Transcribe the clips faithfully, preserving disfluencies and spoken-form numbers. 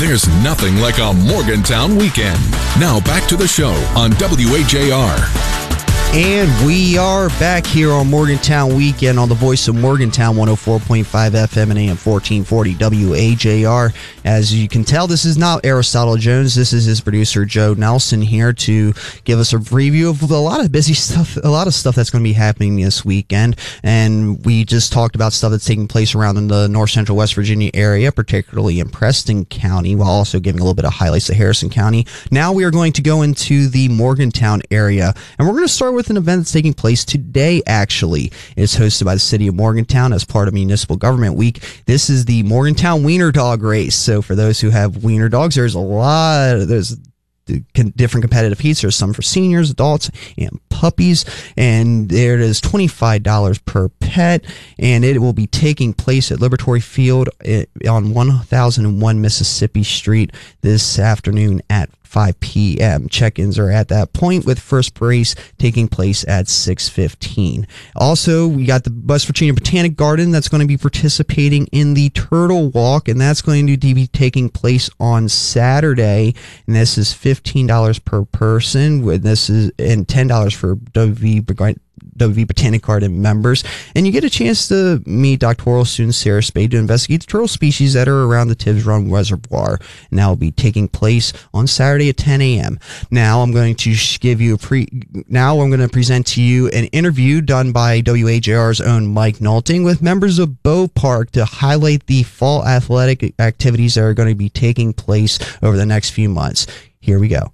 There's nothing like a Morgantown weekend. Now back to the show on W A J R. And we are back here on Morgantown Weekend on the voice of Morgantown, one oh four point five F M and A M fourteen forty W A J R. As you can tell, this is not Aristotle Jones. This is his producer, Joe Nelson, here to give us a preview of a lot of busy stuff, a lot of stuff that's going to be happening this weekend. And we just talked about stuff that's taking place around in the north central West Virginia area, particularly in Preston County, while also giving a little bit of highlights of Harrison County. Now we are going to go into the Morgantown area, and we're going to start with with an event that's taking place today, actually. It's hosted by the city of Morgantown as part of Municipal Government Week. This is the Morgantown Wiener Dog Race. So for those who have wiener dogs, there's a lot, there's different competitive heats. There's some for seniors, adults, and puppies. And there it is, twenty-five dollars per pet. And it will be taking place at Liberatory Field on one thousand one Mississippi Street this afternoon at five p.m. Check-ins are at that point, with first race taking place at six fifteen. Also, we got the West Virginia Botanic Garden that's going to be participating in the Turtle Walk, and that's going to be taking place on Saturday. And this is fifteen dollars per person, with this is and ten dollars for W V W V Botanic Garden members. And you get a chance to meet doctoral student Sarah Spade to investigate the turtle species that are around the Tibbs Run Reservoir. And that will be taking place on Saturday at ten a.m. Now I'm going to give you a pre. Now I'm going to present to you an interview done by W A J R's own Mike Nolting with members of Bow Park to highlight the fall athletic activities that are going to be taking place over the next few months. Here we go.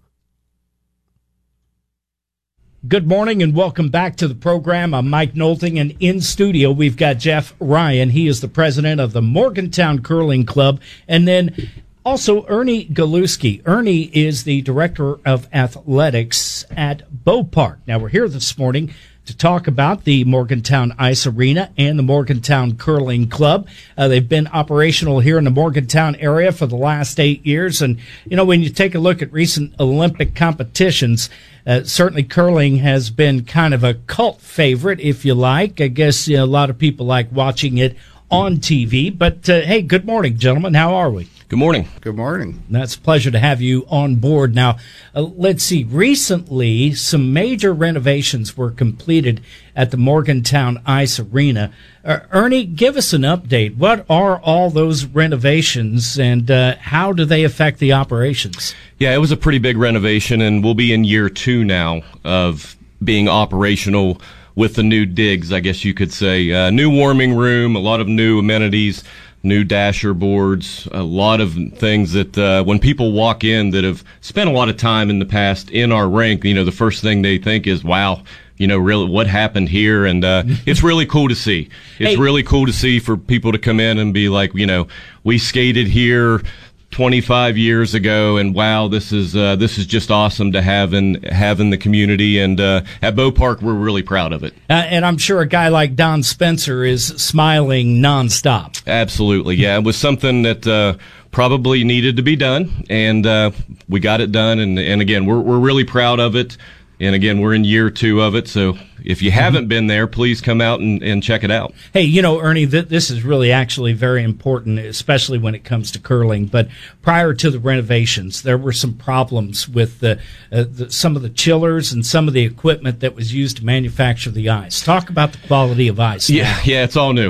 Good morning and welcome back to the program. I'm Mike Nolting, and in studio we've got Jeff Ryan. He is the president of the Morgantown Curling Club, and then also Ernie Galuski. Ernie is the director of athletics at Bow Park. Now we're here this morning to talk about the Morgantown Ice Arena and the Morgantown Curling Club. Uh, they've been operational here in the Morgantown area for the last eight years. And, you know, when you take a look at recent Olympic competitions, uh, certainly curling has been kind of a cult favorite, if you like. I guess you know, a lot of people like watching it on T V. But, uh, hey, good morning, gentlemen. How are we? Good morning. Good morning. That's a pleasure to have you on board. Now, uh, let's see. Recently, some major renovations were completed at the Morgantown Ice Arena. Uh, Ernie, give us an update. What are all those renovations, and uh, how do they affect the operations? Yeah, it was a pretty big renovation, and we'll be in year two now of being operational with the new digs, I guess you could say. Uh, new warming room, a lot of new amenities, new dasher boards, a lot of things that uh, when people walk in that have spent a lot of time in the past in our rink, you know, the first thing they think is, wow, you know, really what happened here? And uh, it's really cool to see. It's hey. really cool to see for people to come in and be like, you know, we skated here twenty-five years ago, and wow, this is uh, this is just awesome to have in have in the community. And uh, at Bow Park, we're really proud of it. Uh, and I'm sure a guy like Don Spencer is smiling nonstop. Absolutely, yeah. It was something that uh, probably needed to be done, and uh, we got it done. And and again, we're we're really proud of it. And again, we're in year two of it, so if you haven't been there, please come out and, and check it out. Hey, you know, Ernie, th- this is really actually very important, especially when it comes to curling. But prior to the renovations, there were some problems with the, uh, the, some of the chillers and some of the equipment that was used to manufacture the ice. Talk about the quality of ice. Yeah, now. yeah, it's all new.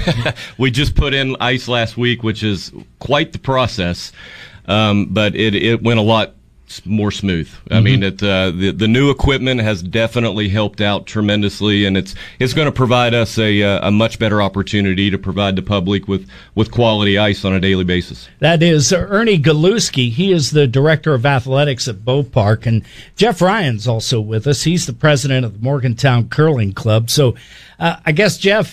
We just put in ice last week, which is quite the process, um, but it, it went a lot more smooth. I mm-hmm. mean, it, uh, the the new equipment has definitely helped out tremendously, and it's it's going to provide us a a much better opportunity to provide the public with, with quality ice on a daily basis. That is uh, Ernie Galuski. He is the director of athletics at Bow Park, and Jeff Ryan's also with us. He's the president of the Morgantown Curling Club. So, uh, I guess Jeff,